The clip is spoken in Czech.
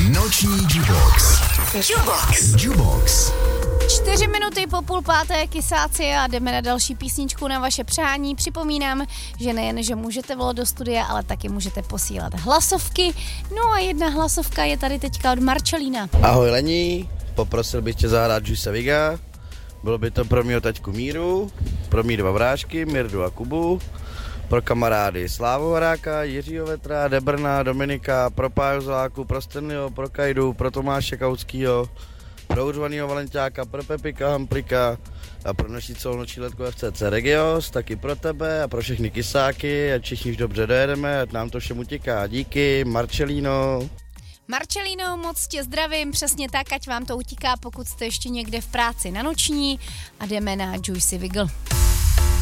Noční Jubox. Jubox. 4 minuty po 4:30, kysáci, a jdeme na další písničku na vaše přání. Připomínám, že nejen, že můžete volat do studia, ale taky můžete posílat hlasovky. No a jedna hlasovka je tady teďka od Marcelína. Ahoj Lení, poprosil bych tě zahrát Juice Viga. Bylo by to pro mýho taťku Míru, pro mý 2 brášky, Mirdu a Kubu, pro kamarády Slávu Horáka, Jiřího Vetra, Debrna, Dominika, pro Páju Zoláku, pro Stanleyho, pro Kajdu, pro Tomáše Kautskýho, pro Uřvanýho Valenťáka, pro Pepika Hamplika a pro naši celonoční letku FCC Regios, taky pro tebe a pro všechny kysáky, ať všichni už dobře dojedeme, ať nám to všem utíká. Díky, Marcelino. Marcelino, moc tě zdravím, přesně tak, ať vám to utíká, pokud jste ještě někde v práci na noční, a jdeme na Juicy Wiggle.